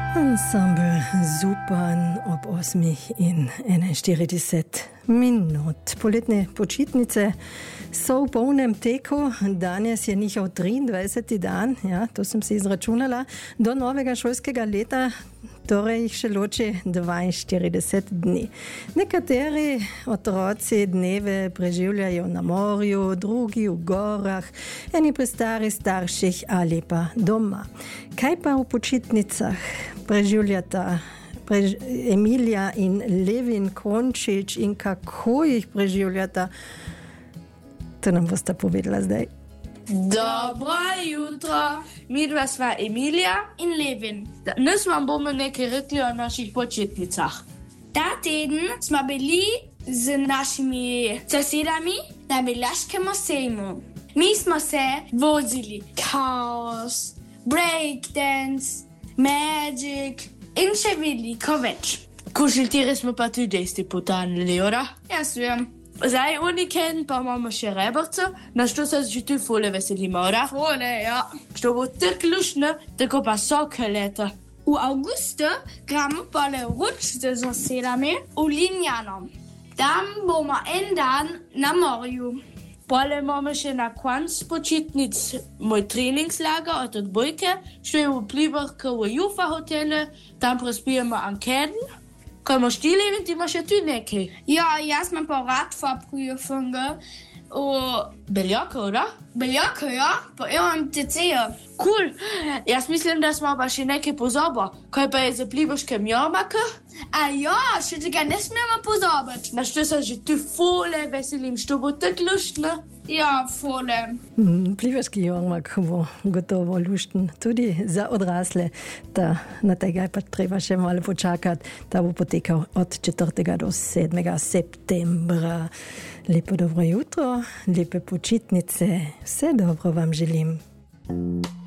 Ensemble Zupan ob 8:41 Poletne počitnice so v polnem teku. Danes je njihov 23. dan, ja, to sem si izračunala, do novega šolskega leta, torej jih še loči 42 dni. Nekateri otroci dneve preživljajo na morju, drugi v gorah, eni pri starih starših ali pa doma. Kaj pa v počitnicah preživljata Emilija in Levin Končič in kako jih preživljata? To nam bosta povedala zdaj. Dobro jutro, midva sva Emilija in Levin. Danes vam bomo nekaj rekli o naših počitnicah. Ta teden smo bili z našimi sosedami na Beljaškem sejmu. Mi smo se vozili kaos, breakdance, magic in še veliko več. Kušeltire smo pa tudi potanili, ora? Jaz vem. Zdaj weekend pa imamo še rebrce, na što se že tu fole veselimo, ora? Fole, ja. Što bo tak luštno, tako pa sokoleta. V avgustu gremo pole ručce z sosedami v Linjano. Tam bomo en dan na morju. Pole imamo še na konc počitnic moj treningslager od odbojke, što je v Pliberke v Jufa hotelu, tam prespijemo anketen. Ko imaš ti, Levin, ti imaš še tu nekaj? Ja, jaz imam pa radfahrprüfungen v Beljaka, ora? Beljaka, ja, po MTC-ju. Cool. Jaz mislim, da smo pa še nekaj pozabo. Kaj pa je za Pliberškem jarmarku? A ja, še tega ne smemo pozabiti. Na što se že tu fole veselim, što bo tak luštno. Ja, fole. Pliberški jarmark bo gotovo lušten tudi za odrasle. Na tega je pa treba še malo počakati. Ta bo potekal od 4. do 7. septembra. Lepo dobro jutro, lepe počitnice. Vse dobro vam želim.